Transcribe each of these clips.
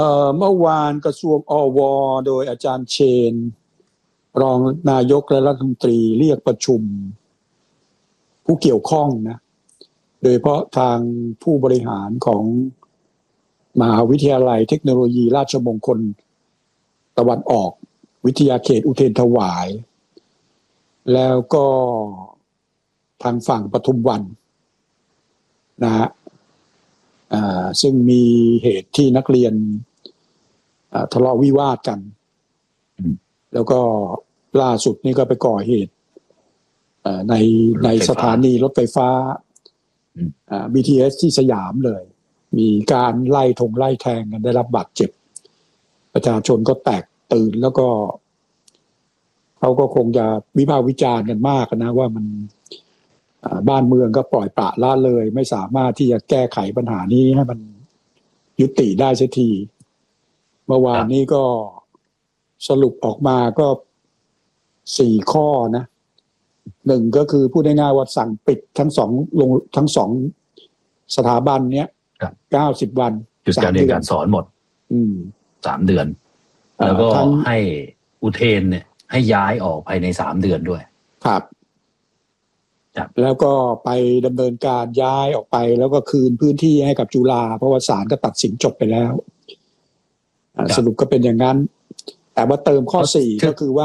เมื่อวานกระทรวงอวโดยอาจารย์เชนรองนายกและรัฐมนตรีเรียกประชุมผู้เกี่ยวข้องนะโดยเฉพาะทางผู้บริหารของมหาวิทยาลัยเทคโนโลยีราชมงคลตะวันออกวิทยาเขตอุเทรนถวายแล้วก็ทางฝั่งปทุมวันนะฮะซึ่งมีเหตุที่นักเรียนทะเลาะวิวาทกันแล้วก็ล่าสุดนี่ก็ไปก่อเหตุในสถานีรถไฟฟ้าBTS ที่สยามเลยมีการไล่แทงกันได้รับบาดเจ็บประชาชนก็แตกตื่นแล้วก็เขาก็คงจะวิพากษ์วิจารณ์กันมากนะว่ามันบ้านเมืองก็ปล่อยปละละเลยไม่สามารถที่จะแก้ไขปัญหานี้ให้มันยุติได้เสียทีเมื่อวานนี้ก็สรุปออกมาก็4ข้อนะหนึ่งก็คือพูดง่ายๆว่าสั่งปิดทั้งสองสถาบันเนี้ย90 วันหยุดการเรียนการสอนหมด3 เดือนแล้วก็ให้อุเทนเนี่ยให้ย้ายออกภายใน3 เดือนด้วยครับแล้วก็ไปดำเนินการย้ายออกไปแล้วก็คืนพื้นที่ให้กับจุฬาเพราะว่าศาลก็ตัดสินจบไปแล้วสรุปก็เป็นอย่างนั้นแต่ว่าเติมข้อ4ก็คือว่า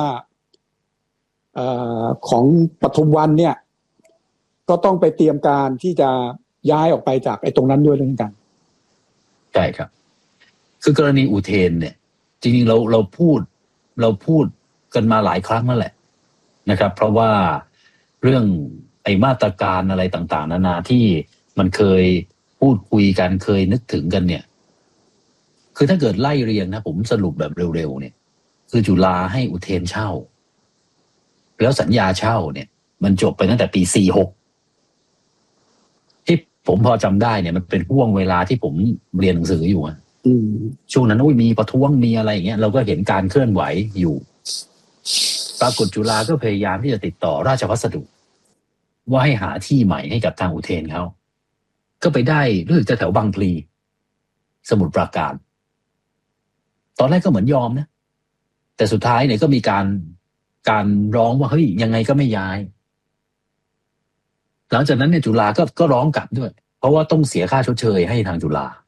ของปทุมวันเนี่ยก็ต้องไปเตรียมการที่จะย้ายออกไปจากไอ้ตรงนั้นด้วยเช่นกันใช่ครับคือกรณีอุเทนเนี่ยจริงๆเราพูดกันมาหลายครั้งนั่นแหละนะครับเพราะว่าเรื่องไอ้มาตรการอะไรต่างๆนานาที่มันเคยพูดคุยกันเคยนึกถึงกันเนี่ยคือถ้าเกิดไล่เรียงนะผมสรุปแบบเร็วๆเนี่ยคือจุฬาให้อุเทนเช่าแล้วสัญญาเช่าเนี่ยมันจบไปตั้งแต่ปี46ที่ผมพอจำได้เนี่ยมันเป็นห่วงเวลาที่ผมเรียนหนังสืออยู่ช่วงนั้นมีประท้วงมีอะไรอย่างเงี้ยเราก็เห็นการเคลื่อนไหวอยู่ปรากฏจุฬาก็พยายามที่จะติดต่อราชภัสดุว่าให้หาที่ใหม่ให้กับทางอุเทนเขาก็ไปได้รู้สึกจะแถวบางพลีสมุทรปราการตอนแรกก็เหมือนยอมนะแต่สุดท้ายเนี่ยก็มีการร้องว่าเฮ้ยยังไงก็ไม่ย้ายหลังจากนั้นเนี่ยจุฬาก็ร้องกลับด้วยเพราะว่าต้องเสียค่าชดเชยให้ทางจุฬา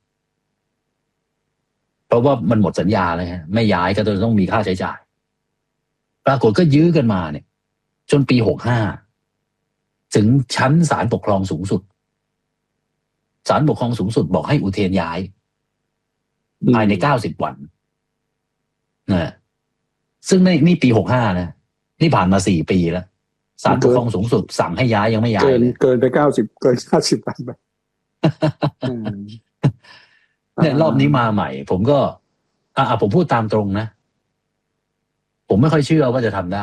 เพราะว่ามันหมดสัญญาเลยฮะไม่ย้ายก็ต้องมีค่าใช้จ่ายปรากฏก็ยื้อกันมาเนี่ยจนปี65ถึงชั้นศาลปกครองสูงสุดศาลปกครองสูงสุดบอกให้อุเทนย้ายภายใน90 วันนะซึ่งนี่ปี65นะนี่ผ่านมา4 ปีแล้วศาลปกครองสูงสุดสั่งให้ย้ายยังไม่ย้ายเกินไป90เกิน50 วันไปเนี่ยรอบนี้มาใหม่ผมก็ผมพูดตามตรงนะผมไม่ค่อยเชื่อว่าจะทำได้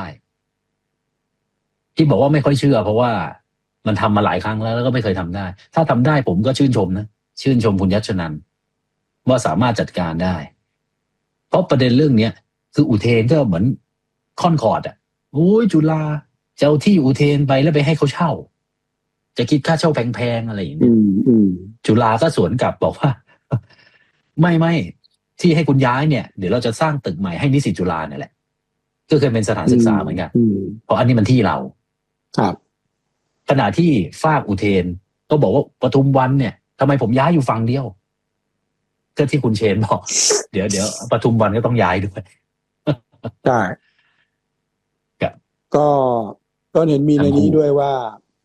ที่บอกว่าไม่ค่อยเชื่อเพราะว่ามันทำมาหลายครั้งแล้วก็ไม่เคยทำได้ถ้าทำได้ผมก็ชื่นชมนะชื่นชมคุณยัชนันท์ว่าสามารถจัดการได้เพราะประเด็นเรื่องนี้คืออุเทนก็เหมือนค่อนคอร์ดโอ้ยจุฬาจะเอาที่อุเทนไปแล้วไปให้เขาเช่าจะคิดค่าเช่าแพงๆอะไรอย่างนี้จุฬาก็สวนกลับบอกว่าไม่ที่ให้คุณย้ายเนี่ยเดี๋ยวเราจะสร้างตึกใหม่ให้นิสิตจุฬาเนี่ยแหละก็เคยเป็นสถานศึกษาเหมือนกันเพราะอันนี้มันที่เราครับขณะที่ฝากอุเทนก็บอกว่าปทุมวันเนี่ยทำไมผมย้ายอยู่ฝั่งเดียวก็ที่คุณเชนบอกเดี๋ยวปทุมวันก็ต้องย้ายด้วยใช่ก็เห็นมีในนี้ด้วยว่า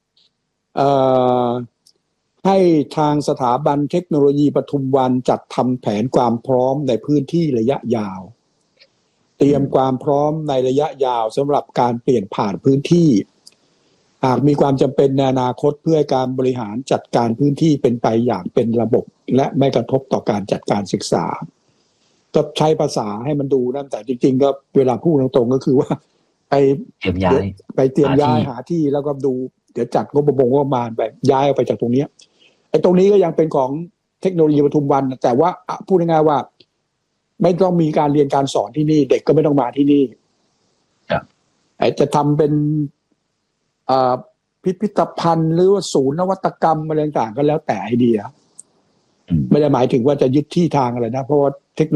ให้ทางสถาบันเทคโนโลยีปทุมวันจัดทำแผนความพร้อมในพื้นที่ระยะยาวเตรียมความพร้อมในระยะยาวสำหรับการเปลี่ยนผ่านพื้นที่หากมีความจำเป็นในอนาคตเพื่อการบริหารจัดการพื้นที่เป็นไปอย่างเป็นระบบและไม่กระทบต่อการจัดการศึกษาก็ใช้ภาษาให้มันดูนะแต่จริงๆก็เวลาพูดตรงๆก็คือว่าไปเตรียมย้ายหาที่แล้วก็ดูเดี๋ยวจัดงบประมาณแบบย้ายออกไปจากตรงนี้ไอ้ตรงนี้ก็ยังเป็นของเทคโนโลยีปทุมวันแต่ว่าพูดง่ายๆว่าไม่ต้องมีการเรียนการสอนที่นี่เด็กก็ไม่ต้องมาที่นี่จะทำเป็นพิพิธภัณฑ์หรือว่าศูนย์นวัตกรรมอะไรต่างๆก็แล้วแต่ไอเดียไม่ได้หมายถึงว่าจะยึดที่ทางอะไรนะเพราะว่า